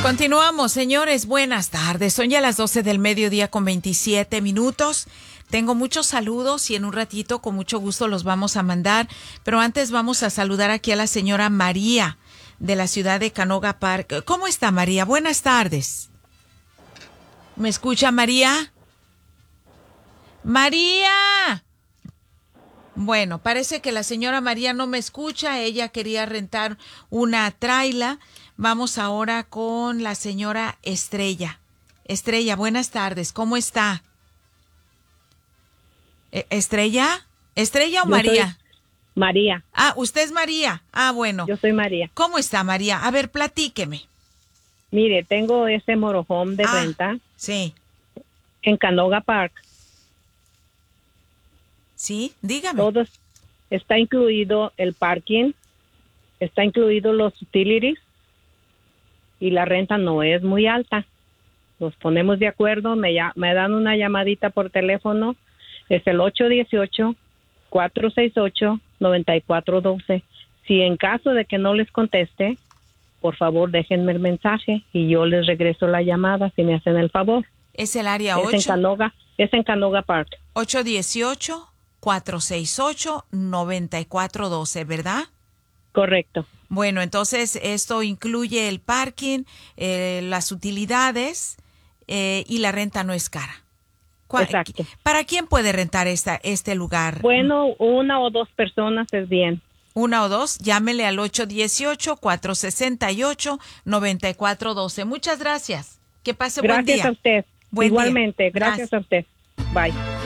Continuamos, señores. Buenas tardes. Son ya las 12 del mediodía con 27 minutos. Tengo muchos saludos y en un ratito con mucho gusto los vamos a mandar. Pero antes vamos a saludar aquí a la señora María de la ciudad de Canoga Park. ¿Cómo está, María? Buenas tardes. ¿Me escucha, María? ¡María! Bueno, parece que la señora María no me escucha. Ella quería rentar una traila. Vamos ahora con la señora Estrella. Estrella, buenas tardes. ¿Cómo está? ¿Estrella? ¿Estrella o María? María. Ah, usted es María. Ah, bueno. Yo soy María. ¿Cómo está, María? A ver, platíqueme. Mire, tengo ese motorhome de renta. Sí. En Canoga Park. Sí, dígame. Todo está incluido el parking, está incluido los utilities y la renta no es muy alta. Nos ponemos de acuerdo, me dan una llamadita por teléfono, es el 818-468-9412. Si en caso de que no les conteste, por favor déjenme el mensaje y yo les regreso la llamada si me hacen el favor. Es el área 8. Es en Canoga Park. 818-468-9412, ¿verdad? Correcto. Bueno, entonces esto incluye el parking, las utilidades y la renta no es cara. Exacto. ¿Para quién puede rentar este lugar? Bueno, una o dos personas es bien. Una o dos, llámele al 818-468-9412. Muchas gracias. Que pase buen día. Gracias a usted. Buen Igualmente, día. gracias a usted. Bye.